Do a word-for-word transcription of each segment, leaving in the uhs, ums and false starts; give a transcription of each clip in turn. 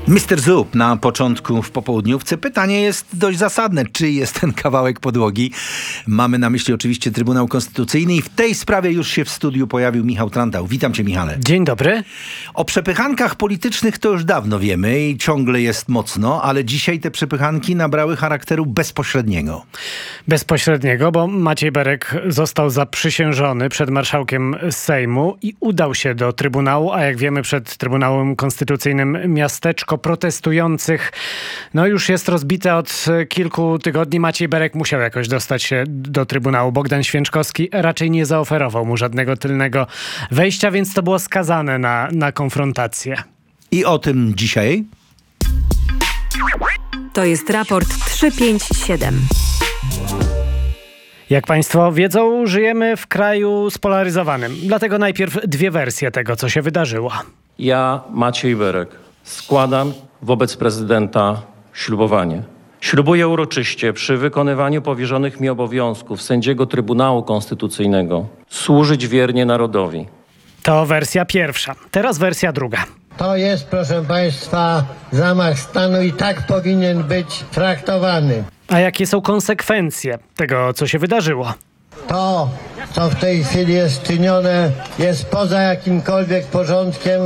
mister Zup na początku w popołudniówce. Pytanie jest dość zasadne. Czy jest ten kawałek podłogi? Mamy na myśli oczywiście Trybunał Konstytucyjny i w tej sprawie już się w studiu pojawił Michał Trantał. Witam cię, Michale. Dzień dobry. O przepychankach politycznych to już dawno wiemy i ciągle jest mocno, ale dzisiaj te przepychanki nabrały charakteru bezpośredniego. Bezpośredniego, bo Maciej Berek został zaprzysiężony przed marszałkiem Sejmu i udał się do Trybunału, a jak wiemy przed Trybunałem Konstytucyjnym miasteczko protestujących no już jest rozbite od kilku tygodni. Maciej Berek musiał jakoś dostać się do Trybunału. Bogdan Święczkowski raczej nie zaoferował mu żadnego tylnego wejścia, więc to było skazane na, na konfrontację. I o tym dzisiaj. To jest raport trzysta pięćdziesiąt siedem. Jak państwo wiedzą, żyjemy w kraju spolaryzowanym. Dlatego najpierw dwie wersje tego, co się wydarzyło. Ja, Maciej Berek, składam wobec prezydenta ślubowanie. Ślubuję uroczyście przy wykonywaniu powierzonych mi obowiązków sędziego Trybunału Konstytucyjnego służyć wiernie narodowi. To wersja pierwsza. Teraz wersja druga. To jest, proszę państwa, zamach stanu i tak powinien być traktowany. A jakie są konsekwencje tego, co się wydarzyło? To, co w tej chwili jest czynione, jest poza jakimkolwiek porządkiem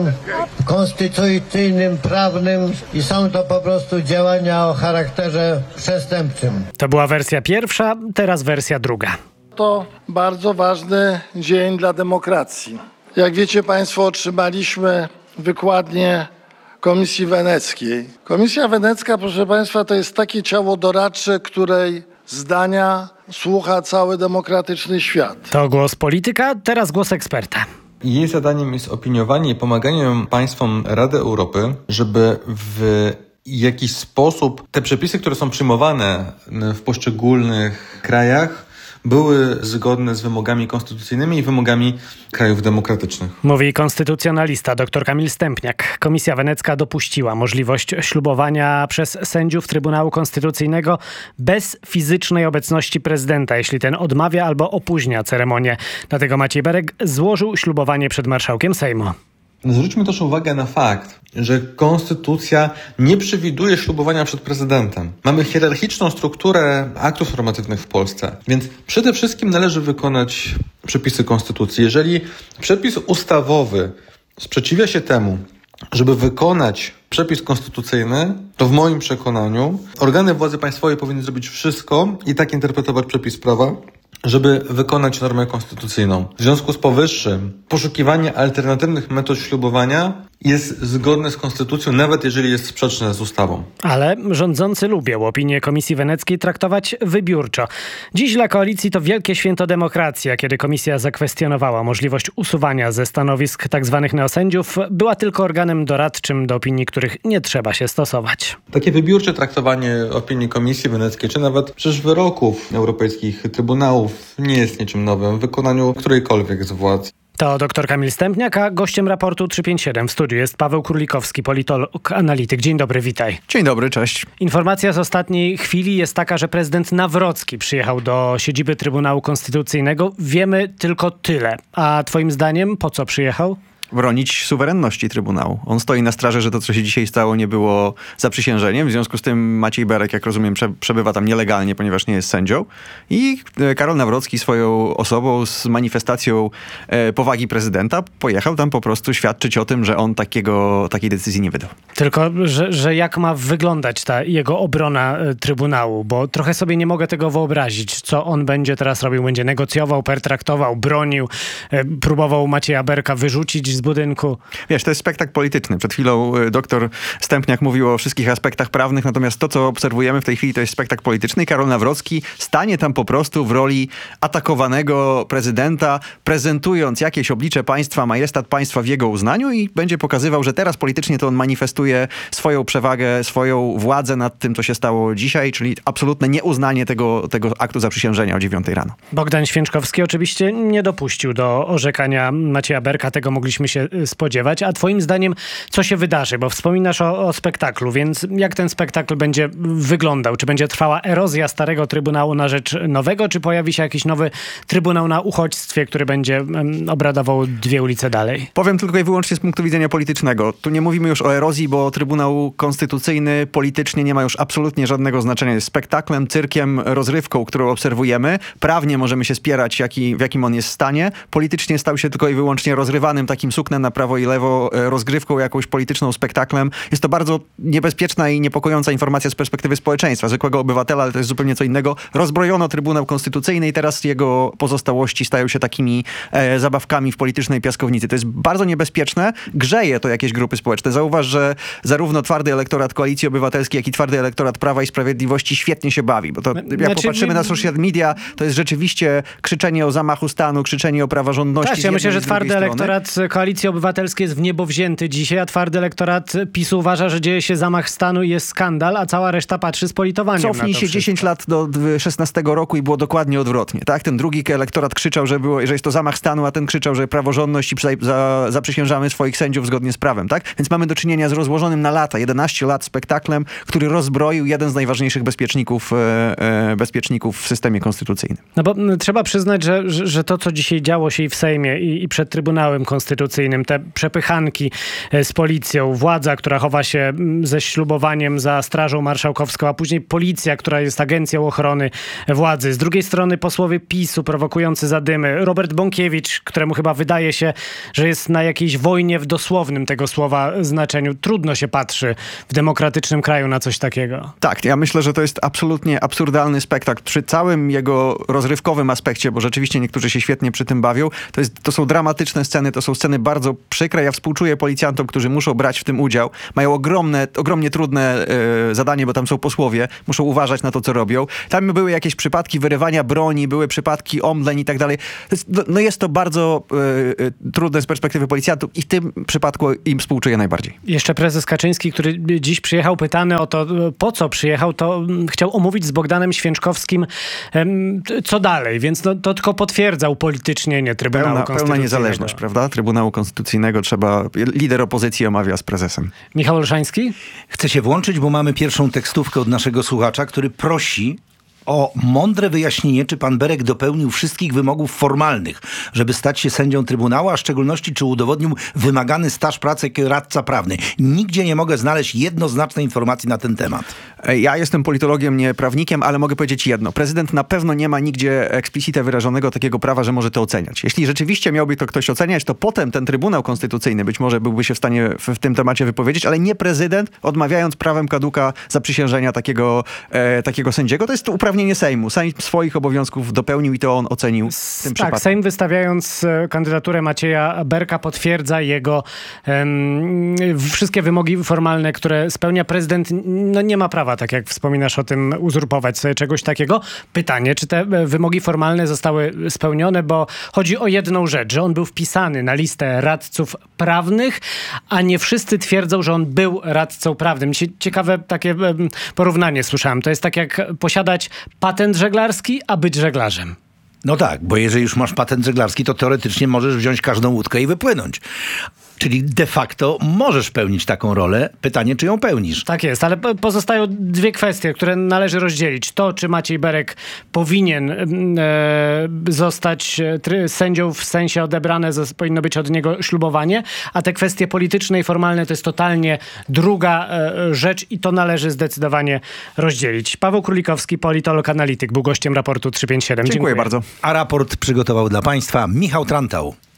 konstytucyjnym, prawnym i są to po prostu działania o charakterze przestępczym. To była wersja pierwsza, teraz wersja druga. To bardzo ważny dzień dla demokracji. Jak wiecie państwo, otrzymaliśmy wykładnię Komisji Weneckiej. Komisja Wenecka, proszę państwa, to jest takie ciało doradcze, której zdania słucha cały demokratyczny świat. To głos polityka, teraz głos eksperta. Jej zadaniem jest opiniowanie i pomaganie państwom Rady Europy, żeby w jakiś sposób te przepisy, które są przyjmowane w poszczególnych krajach, były zgodne z wymogami konstytucyjnymi i wymogami krajów demokratycznych. Mówi konstytucjonalista dr Kamil Stępniak. Komisja Wenecka dopuściła możliwość ślubowania przez sędziów Trybunału Konstytucyjnego bez fizycznej obecności prezydenta, jeśli ten odmawia albo opóźnia ceremonię. Dlatego Maciej Berek złożył ślubowanie przed marszałkiem Sejmu. Zwróćmy też uwagę na fakt, że konstytucja nie przewiduje ślubowania przed prezydentem. Mamy hierarchiczną strukturę aktów normatywnych w Polsce, więc przede wszystkim należy wykonać przepisy konstytucji. Jeżeli przepis ustawowy sprzeciwia się temu, żeby wykonać przepis konstytucyjny, to w moim przekonaniu organy władzy państwowej powinny zrobić wszystko i tak interpretować przepis prawa, żeby wykonać normę konstytucyjną. W związku z powyższym poszukiwanie alternatywnych metod ślubowania jest zgodne z konstytucją, nawet jeżeli jest sprzeczne z ustawą. Ale rządzący lubią opinię Komisji Weneckiej traktować wybiórczo. Dziś dla koalicji to wielkie święto demokracji, a kiedy komisja zakwestionowała możliwość usuwania ze stanowisk tzw. neosędziów, była tylko organem doradczym do opinii, których nie trzeba się stosować. Takie wybiórcze traktowanie opinii Komisji Weneckiej, czy nawet przecież wyroków europejskich trybunałów nie jest niczym nowym w wykonaniu którejkolwiek z władz. To dr Kamil Stępniak, a gościem raportu trzysta pięćdziesiąt siedem w studiu jest Paweł Królikowski, politolog, analityk. Dzień dobry, witaj. Dzień dobry, cześć. Informacja z ostatniej chwili jest taka, że prezydent Nawrocki przyjechał do siedziby Trybunału Konstytucyjnego. Wiemy tylko tyle. A twoim zdaniem po co przyjechał? Bronić suwerenności Trybunału. On stoi na straży, że to, co się dzisiaj stało, nie było zaprzysiężeniem. W związku z tym Maciej Berek, jak rozumiem, prze- przebywa tam nielegalnie, ponieważ nie jest sędzią. I Karol Nawrocki swoją osobą z manifestacją e, powagi prezydenta pojechał tam po prostu świadczyć o tym, że on takiego, takiej decyzji nie wydał. Tylko, że, że jak ma wyglądać ta jego obrona e, Trybunału? Bo trochę sobie nie mogę tego wyobrazić, co on będzie teraz robił. Będzie negocjował, pertraktował, bronił, e, próbował Macieja Berka wyrzucić z budynku. Wiesz, to jest spektakl polityczny. Przed chwilą doktor Stępniak mówił o wszystkich aspektach prawnych, natomiast to, co obserwujemy w tej chwili, to jest spektakl polityczny i Karol Nawrocki stanie tam po prostu w roli atakowanego prezydenta, prezentując jakieś oblicze państwa, majestat państwa w jego uznaniu i będzie pokazywał, że teraz politycznie to on manifestuje swoją przewagę, swoją władzę nad tym, co się stało dzisiaj, czyli absolutne nieuznanie tego, tego aktu zaprzysiężenia o dziewiątej rano. Bogdan Święczkowski oczywiście nie dopuścił do orzekania Macieja Berka, tego mogliśmy się spodziewać. A twoim zdaniem co się wydarzy? Bo wspominasz o, o spektaklu, więc jak ten spektakl będzie wyglądał? Czy będzie trwała erozja starego Trybunału na rzecz nowego, czy pojawi się jakiś nowy Trybunał na uchodźstwie, który będzie um, obradował dwie ulice dalej? Powiem tylko i wyłącznie z punktu widzenia politycznego. Tu nie mówimy już o erozji, bo Trybunał Konstytucyjny politycznie nie ma już absolutnie żadnego znaczenia. Jest spektaklem, cyrkiem, rozrywką, którą obserwujemy. Prawnie możemy się spierać, jaki, w jakim on jest stanie. Politycznie stał się tylko i wyłącznie rozrywanym takim suknem na prawo i lewo, rozgrywką jakąś polityczną, spektaklem. Jest to bardzo niebezpieczna i niepokojąca informacja z perspektywy społeczeństwa, zwykłego obywatela, ale to jest zupełnie co innego. Rozbrojono Trybunał Konstytucyjny i teraz jego pozostałości stają się takimi e, zabawkami w politycznej piaskownicy. To jest bardzo niebezpieczne. Grzeje to jakieś grupy społeczne. Zauważ, że zarówno twardy elektorat Koalicji Obywatelskiej, jak i twardy elektorat Prawa i Sprawiedliwości świetnie się bawi. Bo to, jak znaczy, popatrzymy na social media, to jest rzeczywiście krzyczenie o zamachu stanu, krzyczenie o praworządności. Tak, ja myślę, że twardy elektorat Koalicji Obywatelskiej jest w niebo wzięty dzisiaj, a twardy elektorat PiSu uważa, że dzieje się zamach stanu i jest skandal, a cała reszta patrzy z politowaniem. Cofnij się dziesięć lat do szesnastego roku i było dokładnie odwrotnie. Tak? Ten drugi elektorat krzyczał, że, było, że jest to zamach stanu, a ten krzyczał, że praworządność i za, zaprzysiężamy swoich sędziów zgodnie z prawem. Tak? Więc mamy do czynienia z rozłożonym na lata, jedenaście lat spektaklem, który rozbroił jeden z najważniejszych bezpieczników, e, e, bezpieczników w systemie konstytucyjnym. No bo m, trzeba przyznać, że, że, że to, co dzisiaj działo się i w Sejmie i, i przed Trybunałem Konstytucyjnym, te przepychanki z policją, władza, która chowa się ze ślubowaniem za Strażą Marszałkowską, a później policja, która jest agencją ochrony władzy. Z drugiej strony posłowie PiSu prowokujący zadymy. Robert Bąkiewicz, któremu chyba wydaje się, że jest na jakiejś wojnie w dosłownym tego słowa znaczeniu. Trudno się patrzy w demokratycznym kraju na coś takiego. Tak, ja myślę, że to jest absolutnie absurdalny spektakl. Przy całym jego rozrywkowym aspekcie, bo rzeczywiście niektórzy się świetnie przy tym bawią, to, jest, to są dramatyczne sceny, to są sceny bardzo przykre. Ja współczuję policjantom, którzy muszą brać w tym udział. Mają ogromne, ogromnie trudne e, zadanie, bo tam są posłowie. Muszą uważać na to, co robią. Tam były jakieś przypadki wyrywania broni, były przypadki omdleń i tak dalej. No jest to bardzo e, e, trudne z perspektywy policjantów i w tym przypadku im współczuję najbardziej. Jeszcze prezes Kaczyński, który dziś przyjechał, pytany o to, po co przyjechał, to chciał omówić z Bogdanem Święczkowskim, co dalej, więc no, to tylko potwierdza upolitycznienie Trybunału pełna, Konstytucyjnego. Pełna niezależność, prawda? Trybunału Konstytucyjnego trzeba, lider opozycji omawia z prezesem. Michał Olszański? Chcę się włączyć, bo mamy pierwszą tekstówkę od naszego słuchacza, który prosi o mądre wyjaśnienie, czy pan Berek dopełnił wszystkich wymogów formalnych, żeby stać się sędzią Trybunału, a w szczególności czy udowodnił wymagany staż pracy jako radca prawny. Nigdzie nie mogę znaleźć jednoznacznej informacji na ten temat. Ja jestem politologiem, nie prawnikiem, ale mogę powiedzieć jedno. Prezydent na pewno nie ma nigdzie explicite wyrażonego takiego prawa, że może to oceniać. Jeśli rzeczywiście miałby to ktoś oceniać, to potem ten Trybunał Konstytucyjny być może byłby się w stanie w, w tym temacie wypowiedzieć, ale nie prezydent, odmawiając prawem kaduka zaprzysiężenia takiego, e, takiego sędziego. To jest to uprawnienie Sejmu. Sejm swoich obowiązków dopełnił i to on ocenił w tym tak, przypadku. Sejm wystawiając kandydaturę Macieja Berka potwierdza jego um, wszystkie wymogi formalne, które spełnia. Prezydent no, nie ma prawa, tak jak wspominasz o tym, uzurpować sobie czegoś takiego. Pytanie, czy te wymogi formalne zostały spełnione, bo chodzi o jedną rzecz, że on był wpisany na listę radców prawnych, a nie wszyscy twierdzą, że on był radcą prawnym. Ciekawe takie porównanie słyszałem. To jest tak jak posiadać patent żeglarski, a być żeglarzem. No tak, bo jeżeli już masz patent żeglarski, to teoretycznie możesz wziąć każdą łódkę i wypłynąć. Czyli de facto możesz pełnić taką rolę. Pytanie, czy ją pełnisz. Tak jest, ale pozostają dwie kwestie, które należy rozdzielić. To, czy Maciej Berek powinien e, zostać try, sędzią, w sensie odebrane, z, powinno być od niego ślubowanie, a te kwestie polityczne i formalne to jest totalnie druga e, rzecz i to należy zdecydowanie rozdzielić. Paweł Królikowski, politolog, analityk, był gościem raportu trzysta pięćdziesiąt siedem. Dziękuję, Dziękuję bardzo. A raport przygotował dla Państwa Michał Trantał.